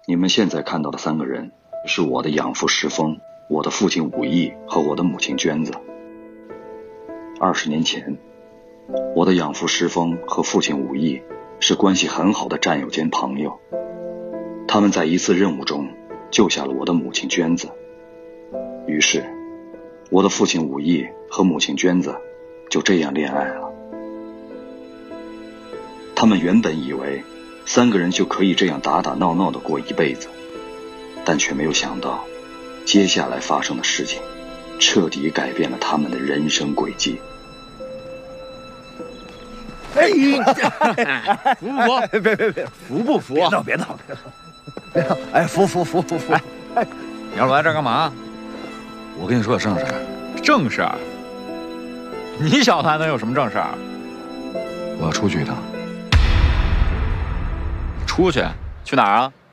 你们现在看到的3个人，是我的养父石峰、我的父亲武义和我的母亲娟子。20年前，我的养父石峰和父亲武义是关系很好的战友兼朋友，他们在一次任务中救下了我的母亲娟子。于是，我的父亲武义和母亲娟子就这样恋爱了。他们原本以为3个人就可以这样打打闹闹的过一辈子，但却没有想到，接下来发生的事情彻底改变了他们的人生轨迹。 哎，服不服？别，服不服？别闹！哎，服！哎，你要来这儿干嘛？ 我跟你说个正事儿。 正事儿？你小子还能有什么正事儿？ 我要出去一趟。 出去？去哪儿啊？